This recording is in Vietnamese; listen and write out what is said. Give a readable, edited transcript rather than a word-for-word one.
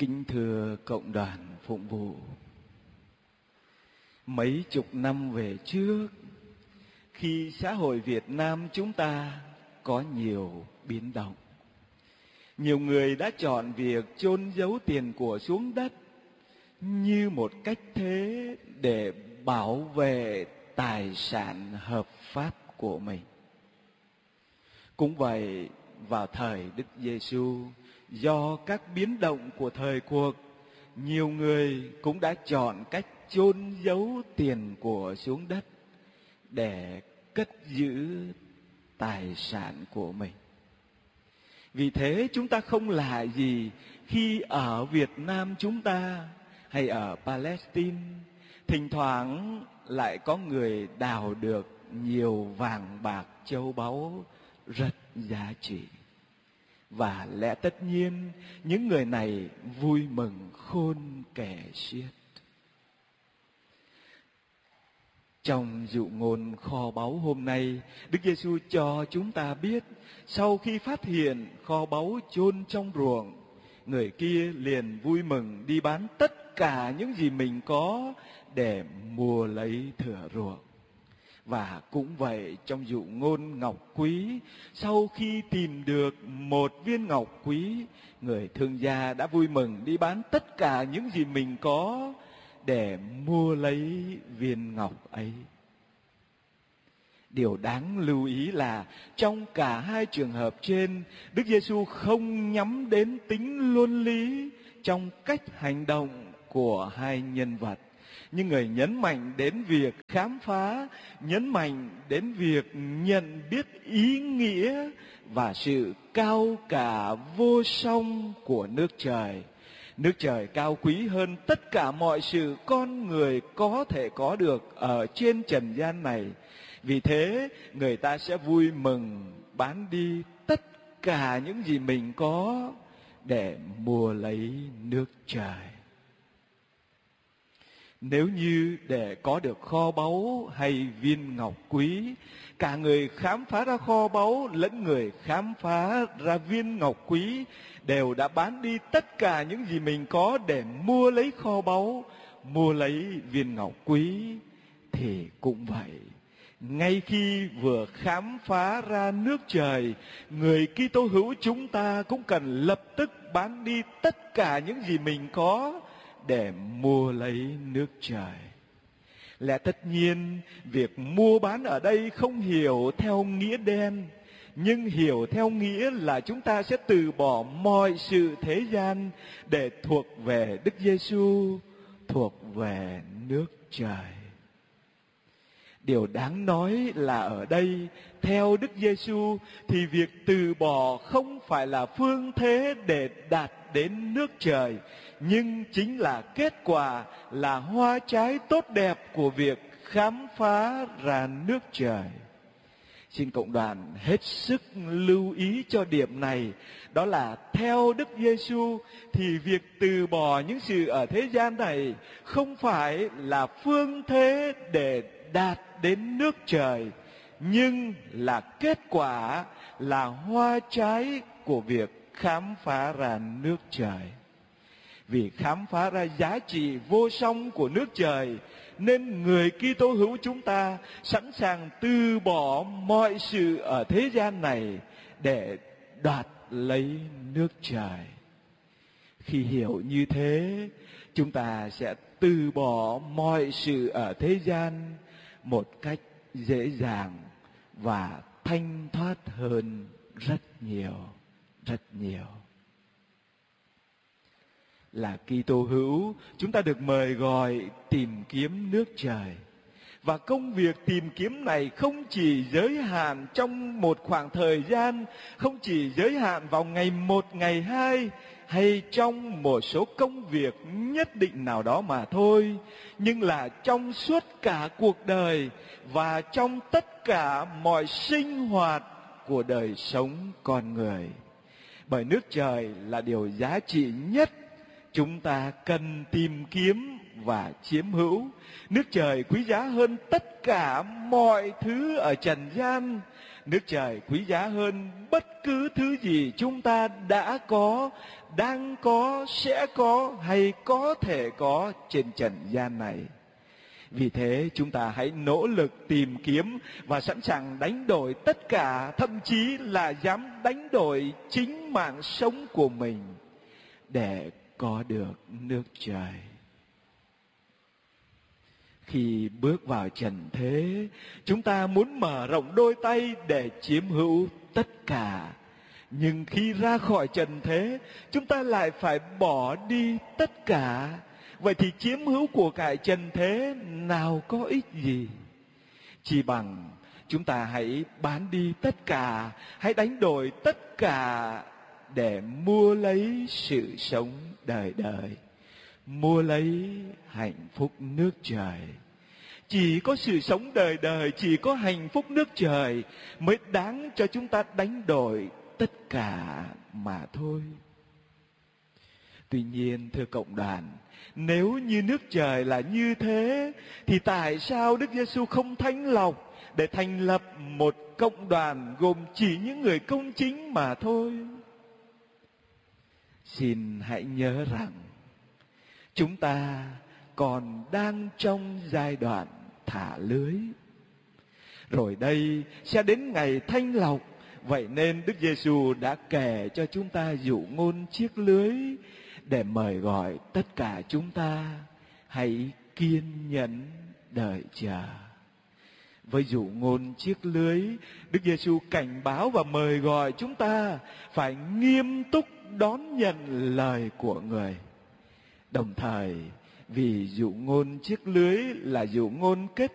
Kính thưa cộng đoàn phụng vụ, mấy chục năm về trước, khi xã hội Việt Nam chúng ta có nhiều biến động, nhiều người đã chọn việc chôn giấu tiền của xuống đất như một cách thế để bảo vệ tài sản hợp pháp của mình. Cũng vậy, vào thời Đức Giêsu, do các biến động của thời cuộc, nhiều người cũng đã chọn cách chôn giấu tiền của xuống đất để cất giữ tài sản của mình. Vì thế chúng ta không lạ gì khi ở Việt Nam chúng ta hay ở Palestine thỉnh thoảng lại có người đào được nhiều vàng bạc châu báu rất giá trị. Và lẽ tất nhiên những người này vui mừng khôn kể xiết. Trong dụ ngôn kho báu hôm nay, Đức Giêsu cho chúng ta biết, sau khi phát hiện kho báu chôn trong ruộng, người kia liền vui mừng đi bán tất cả những gì mình có để mua lấy thửa ruộng. Và cũng vậy, trong dụ ngôn ngọc quý, sau khi tìm được một viên ngọc quý, người thương gia đã vui mừng đi bán tất cả những gì mình có để mua lấy viên ngọc ấy. Điều đáng lưu ý là trong cả hai trường hợp trên, Đức Giêsu không nhắm đến tính luân lý trong cách hành động của hai nhân vật, nhưng người nhấn mạnh đến việc khám phá, nhấn mạnh đến việc nhận biết ý nghĩa và sự cao cả vô song của nước trời. Nước trời cao quý hơn tất cả mọi sự con người có thể có được ở trên trần gian này. Vì thế, người ta sẽ vui mừng bán đi tất cả những gì mình có để mua lấy nước trời. Nếu như để có được kho báu hay viên ngọc quý, cả người khám phá ra kho báu lẫn người khám phá ra viên ngọc quý đều đã bán đi tất cả những gì mình có để mua lấy kho báu, mua lấy viên ngọc quý, thì cũng vậy. Ngay khi vừa khám phá ra nước trời, người Kitô hữu chúng ta cũng cần lập tức bán đi tất cả những gì mình có để mua lấy nước trời. Lẽ tất nhiên, việc mua bán ở đây không hiểu theo nghĩa đen, nhưng hiểu theo nghĩa là chúng ta sẽ từ bỏ mọi sự thế gian để thuộc về Đức Giêsu, thuộc về nước trời. Điều đáng nói là ở đây, theo Đức Giêsu thì việc từ bỏ không phải là phương thế để đạt đến nước trời, nhưng chính là kết quả, là hoa trái tốt đẹp của việc khám phá ra nước trời. Xin cộng đoàn hết sức lưu ý cho điểm này, đó là theo Đức Giêsu thì việc từ bỏ những sự ở thế gian này không phải là phương thế để đạt đến nước trời, nhưng là kết quả, là hoa trái của việc khám phá ra nước trời. Vì khám phá ra giá trị vô song của nước trời, nên người Kitô hữu chúng ta sẵn sàng từ bỏ mọi sự ở thế gian này để đoạt lấy nước trời. Khi hiểu như thế, chúng ta sẽ từ bỏ mọi sự ở thế gian một cách dễ dàng và thanh thoát hơn rất nhiều, rất nhiều. Là Kitô hữu, chúng ta được mời gọi tìm kiếm nước trời. Và công việc tìm kiếm này không chỉ giới hạn trong một khoảng thời gian, không chỉ giới hạn vào ngày 1, ngày 2, hay trong một số công việc nhất định nào đó mà thôi, nhưng là trong suốt cả cuộc đời và trong tất cả mọi sinh hoạt của đời sống con người. Bởi nước trời là điều giá trị nhất chúng ta cần tìm kiếm và chiếm hữu. Nước trời quý giá hơn tất cả mọi thứ ở trần gian, Nước trời quý giá hơn bất cứ thứ gì chúng ta đã có, đang có, sẽ có hay có thể có trên trần gian này. Vì thế chúng ta hãy nỗ lực tìm kiếm và sẵn sàng đánh đổi tất cả, thậm chí là dám đánh đổi chính mạng sống của mình để có được nước trời. Khi bước vào trần thế, chúng ta muốn mở rộng đôi tay để chiếm hữu tất cả. Nhưng khi ra khỏi trần thế, chúng ta lại phải bỏ đi tất cả. Vậy thì chiếm hữu của cải trần thế nào có ích gì? Chỉ bằng chúng ta hãy bán đi tất cả, hãy đánh đổi tất cả để mua lấy sự sống đời đời, mua lấy hạnh phúc nước trời. Chỉ có sự sống đời đời, chỉ có hạnh phúc nước trời mới đáng cho chúng ta đánh đổi tất cả mà thôi. Tuy nhiên, thưa cộng đoàn, nếu như nước trời là như thế, thì tại sao Đức Giêsu không thanh lọc để thành lập một cộng đoàn gồm chỉ những người công chính mà thôi? Xin hãy nhớ rằng, chúng ta còn đang trong giai đoạn thả lưới. Rồi đây sẽ đến ngày thanh lọc. Vậy nên Đức Giêsu đã kể cho chúng ta dụ ngôn chiếc lưới để mời gọi tất cả chúng ta hãy kiên nhẫn đợi chờ. Với dụ ngôn chiếc lưới, Đức Giêsu cảnh báo và mời gọi chúng ta phải nghiêm túc đón nhận lời của người. Đồng thời, vì dụ ngôn chiếc lưới là dụ ngôn kết